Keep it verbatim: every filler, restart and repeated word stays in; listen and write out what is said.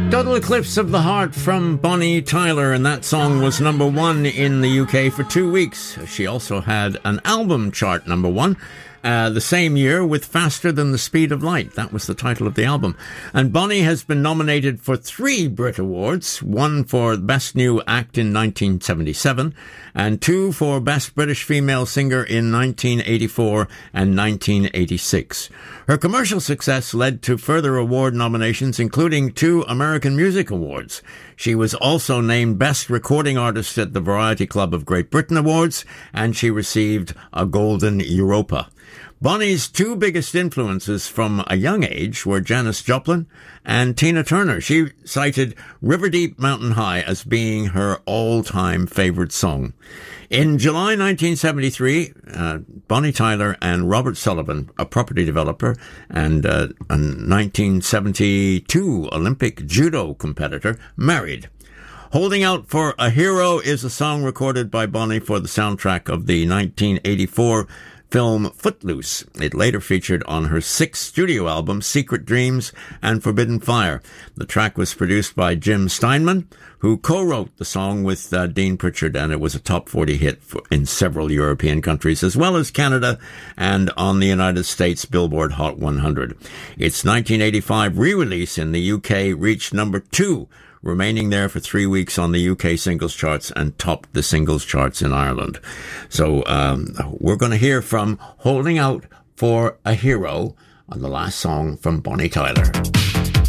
Total Eclipse of the Heart from Bonnie Tyler, and that song was number one in the U K for two weeks. She also had an album chart number one uh, the same year with Faster Than the Speed of Light. That was the title of the album. And Bonnie has been nominated for three Brit Awards, one for Best New Act in nineteen seventy-seven, and two for Best British Female Singer in nineteen eighty-four and nineteen eighty-six. Her commercial success led to further award nominations, including two American Music Awards. She was also named Best Recording Artist at the Variety Club of Great Britain Awards, and she received a Golden Europa. Bonnie's two biggest influences from a young age were Janis Joplin and Tina Turner. She cited River Deep Mountain High as being her all-time favorite song. In July nineteen seventy-three, uh, Bonnie Tyler and Robert Sullivan, a property developer and uh, a nineteen seventy-two Olympic judo competitor, married. Holding Out for a Hero is a song recorded by Bonnie for the soundtrack of the nineteen eighty-four film Footloose. It later featured on her sixth studio album, Secret Dreams and Forbidden Fire. The track was produced by Jim Steinman, who co-wrote the song with uh, Dean Pritchard, and it was a top forty hit for, in several European countries, as well as Canada, and on the United States Billboard Hot one hundred. Its nineteen eighty-five re-release in the U K reached number two, remaining there for three weeks on the U K singles charts and topped the singles charts in Ireland. So um, we're going to hear from Holding Out for a Hero on the last song from Bonnie Tyler.